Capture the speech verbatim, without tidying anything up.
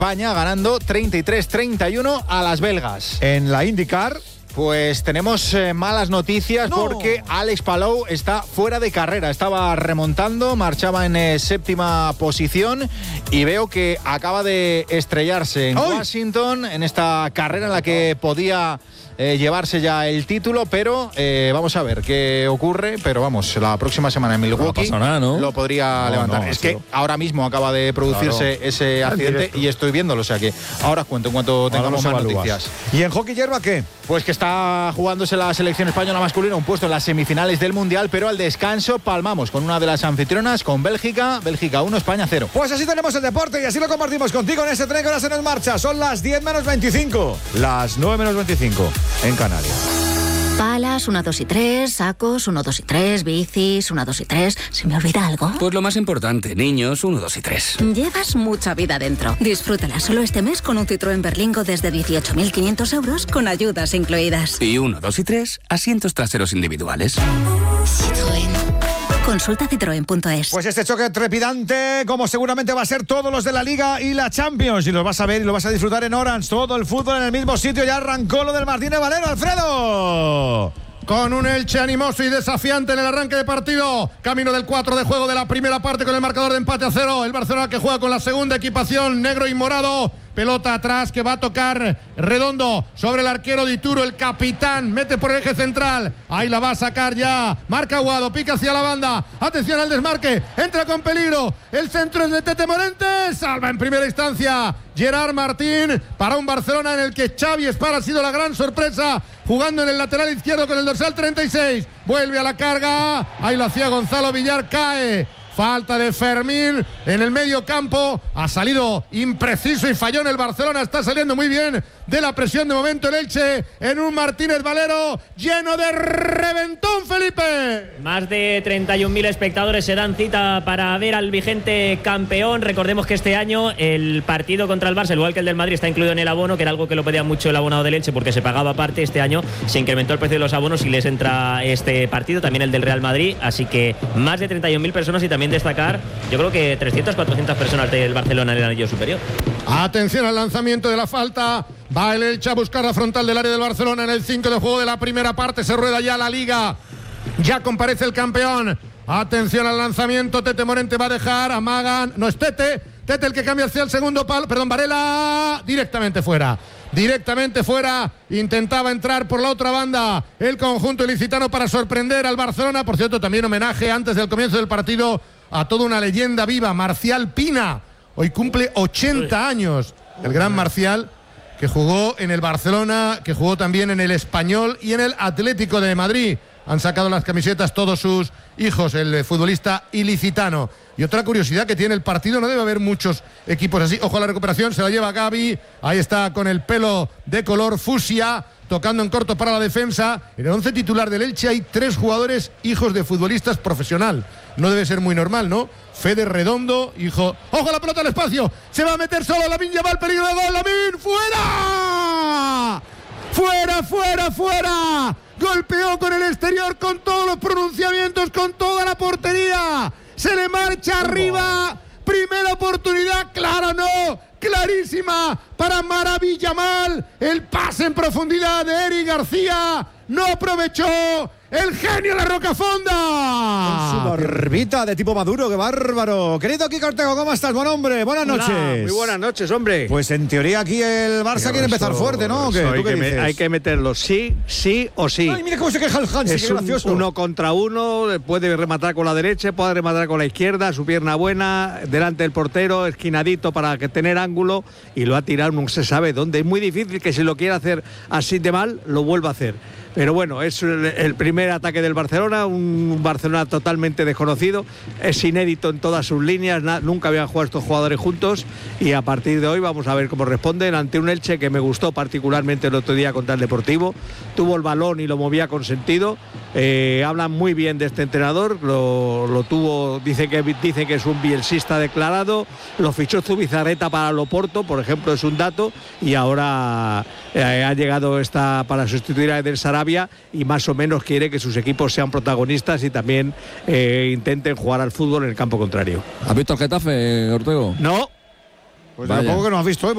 España ganando treinta y tres treinta y uno a las belgas. En la IndyCar, pues tenemos eh, malas noticias no. porque Alex Palou está fuera de carrera. Estaba remontando, marchaba en eh, séptima posición y veo que acaba de estrellarse en ¡Ay! Washington en esta carrera en la que podía eh, llevarse ya el título, pero eh, vamos a ver qué ocurre. Pero vamos, la próxima semana en Milwaukee no pasa nada, ¿no? lo podría No, levantar. no, es sido... que ahora mismo acaba de producirse claro. ese accidente y estoy viéndolo, o sea que ahora os cuento en cuanto tengamos más noticias. ¿Y en hockey hierba qué? Pues que está jugándose la selección española masculina un puesto en las semifinales del Mundial, pero al descanso palmamos con una de las anfitrionas, con Bélgica. Bélgica uno, España cero. Pues así tenemos el deporte y así lo compartimos contigo en este tren que ahora se nos marcha. Son las diez menos veinticinco, las nueve menos veinticinco en Canarias. Palas, uno, dos y tres, sacos, uno, dos y tres, bicis, uno, dos y tres. ¿Se me olvida algo? Pues lo más importante, niños, uno, dos y tres. Llevas mucha vida dentro. Disfrútala solo este mes con un Citroën Berlingo desde dieciocho mil quinientos euros con ayudas incluidas. Y uno, dos y tres, asientos traseros individuales. Citroën. Consulta citroen punto es. Pues este choque trepidante, como seguramente va a ser todos los de la Liga y la Champions, y los vas a ver y lo vas a disfrutar en Orange, todo el fútbol en el mismo sitio. Ya arrancó lo del Martínez Valero, Alfredo. Con un Elche animoso y desafiante en el arranque de partido. Camino del cuatro de juego de la primera parte con el marcador de empate a cero. El Barcelona que juega con la segunda equipación, negro y morado. Pelota atrás que va a tocar Redondo sobre el arquero de Ituro, el capitán. Mete por el eje central. Ahí la va a sacar ya. Marca Aguado, pica hacia la banda. Atención al desmarque. Entra con peligro. El centro es de Tete Morente. Salva en primera instancia Gerard Martín para un Barcelona en el que Xavi Espar ha sido la gran sorpresa, jugando en el lateral izquierdo con el dorsal treinta y seis. Vuelve a la carga. Ahí lo hacía Gonzalo Villar. Cae. Falta de Fermín en el medio campo. Ha salido impreciso y fallón el Barcelona. Está saliendo muy bien de la presión de momento el Elche en un Martínez Valero lleno de reventón, Felipe. Más de treinta y un mil espectadores se dan cita para ver al vigente campeón. Recordemos que este año el partido contra el Barça, igual que el del Madrid, está incluido en el abono, que era algo que lo pedía mucho el abonado del Elche porque se pagaba aparte. Este año se incrementó el precio de los abonos y les entra este partido, también el del Real Madrid. Así que más de treinta y un mil personas y también destacar, yo creo que trescientas, cuatrocientas personas del Barcelona en el anillo superior. Atención al lanzamiento de la falta. Va el Elche a buscar la frontal del área del Barcelona en el cinco de juego de la primera parte. Se rueda ya la Liga. Ya comparece el campeón. Atención al lanzamiento. Tete Morente va a dejar. Amagan. No es Tete. Tete el que cambia hacia el segundo palo. Perdón, Varela. Directamente fuera. Directamente fuera. Intentaba entrar por la otra banda el conjunto ilicitano para sorprender al Barcelona. Por cierto, también homenaje antes del comienzo del partido a toda una leyenda viva, Marcial Pina. Hoy cumple ochenta años. El gran Marcial, que jugó en el Barcelona, que jugó también en el Español y en el Atlético de Madrid. Han sacado las camisetas todos sus hijos, el futbolista ilicitano. Y otra curiosidad que tiene el partido, no debe haber muchos equipos así. Ojo a la recuperación, se la lleva Gavi. Ahí está con el pelo de color fucsia, tocando en corto para la defensa. En el once titular del Elche hay tres jugadores hijos de futbolistas profesional. No debe ser muy normal, ¿no? Fede Redondo, hijo. ¡Ojo a la pelota al espacio! Se va a meter solo Lamine Yamal, peligro de gol. ¡Lamine, fuera! ¡Fuera, fuera, fuera! Golpeó con el exterior, con todos los pronunciamientos, con toda la portería. Se le marcha arriba. Primera oportunidad, claro, no. Clarísima para Maravilla Mal. El pase en profundidad de Eric García. No aprovechó. El genio La Rocafonda. Con su barbita de tipo Maduro, qué bárbaro. Querido Kiko Ortego, ¿cómo estás? Buen hombre, buenas Hola, noches. muy buenas noches, hombre. Pues en teoría aquí el Barça Pero quiere empezar eso, fuerte, ¿no? ¿Qué? Hay, ¿Tú qué que dices? me, hay que meterlo sí, sí o sí. Ay, mira cómo se queja el Hansi, es qué un, gracioso. uno contra uno, puede rematar con la derecha, puede rematar con la izquierda, su pierna buena, delante del portero, esquinadito para que tener ángulo, y lo ha tirado, no se sabe dónde. Es muy difícil que si lo quiere hacer así de mal, lo vuelva a hacer. Pero bueno, es el, el primer ataque del Barcelona, un Barcelona totalmente desconocido, es inédito en todas sus líneas, na, nunca habían jugado estos jugadores juntos, y a partir de hoy vamos a ver cómo responden ante un Elche que me gustó particularmente el otro día contra el Deportivo. Tuvo el balón y lo movía con sentido. Eh, hablan muy bien de este entrenador, lo, lo tuvo, dice que, dice que es un bielsista declarado, lo fichó Zubizarreta para Loporto, por ejemplo, es un dato, y ahora eh, ha llegado esta para sustituir a Eder Sarabia, y más o menos quiere que sus equipos sean protagonistas y también eh, intenten jugar al fútbol en el campo contrario. ¿Has visto el Getafe, Ortego? No. Pues tampoco que no has visto hoy.